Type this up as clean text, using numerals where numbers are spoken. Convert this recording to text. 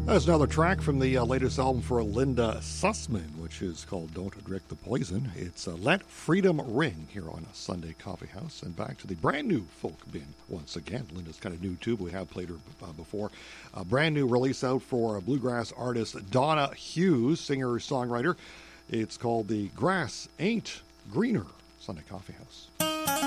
That's another track from the latest album for Linda Sussman, which is called Don't Drink the Poison. It's Let Freedom Ring here on a Sunday Coffee House. And back to the brand new folk bin once again. Linda's kind of new too, but we have played her before. A brand new release out for bluegrass artist Donna Hughes, singer-songwriter. It's called The Grass Ain't Greener, Sunday Coffee House.